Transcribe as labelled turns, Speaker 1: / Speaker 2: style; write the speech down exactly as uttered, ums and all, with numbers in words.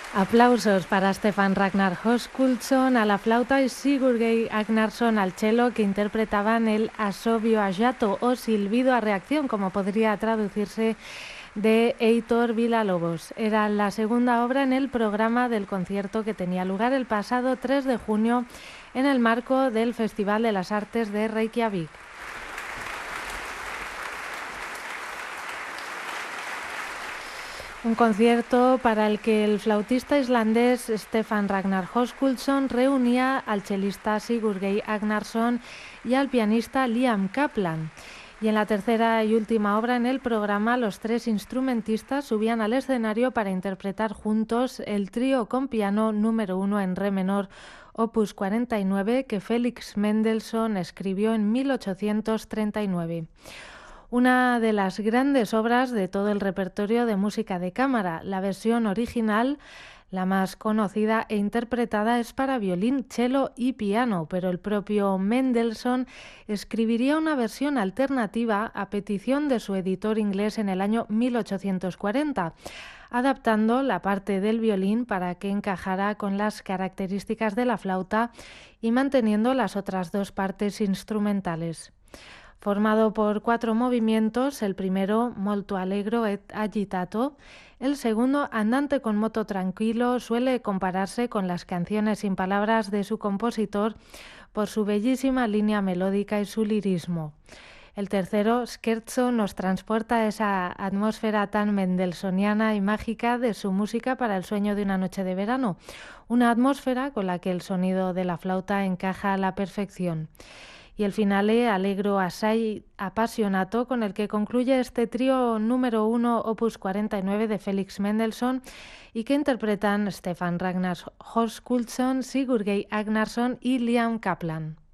Speaker 1: Aplausos para Stefan Ragnar Höskuldsson a la flauta y Sigurd Geir Agnarsson al cello, que interpretaban el Asovio Ayato o silbido a reacción, como podría traducirse, de Heitor Villa-Lobos. Era la segunda obra en el programa del concierto que tenía lugar el pasado tres de junio en el marco del Festival de las Artes de Reykjavik. Un concierto para el que el flautista islandés Stefan Ragnar Höskuldsson reunía al chelista Sigurd Geir Agnarsson y al pianista Liam Kaplan. Y en la tercera y última obra en el programa, los tres instrumentistas subían al escenario para interpretar juntos el trío con piano número uno en re menor, opus cuarenta y nueve, que Felix Mendelssohn escribió en mil ochocientos treinta y nueve. Una de las grandes obras de todo el repertorio de música de cámara. La versión original, la más conocida e interpretada, es para violín, cello y piano, pero el propio Mendelssohn escribiría una versión alternativa a petición de su editor inglés en el año mil ochocientos cuarenta, adaptando la parte del violín para que encajara con las características de la flauta y manteniendo las otras dos partes instrumentales. Formado por cuatro movimientos, el primero molto allegro et agitato, el segundo andante con moto tranquilo, suele compararse con las canciones sin palabras de su compositor por su bellísima línea melódica y su lirismo. El tercero, scherzo, nos transporta a esa atmósfera tan mendelssohniana y mágica de su música para el sueño de una noche de verano, una atmósfera con la que el sonido de la flauta encaja a la perfección. Y el finale, allegro assai appassionato, con el que concluye este trío número uno, opus cuarenta y nueve de Felix Mendelssohn, y que interpretan Stefan Ragnar Höskuldsson, Sigurd Geir Agnarsson y Liam Kaplan.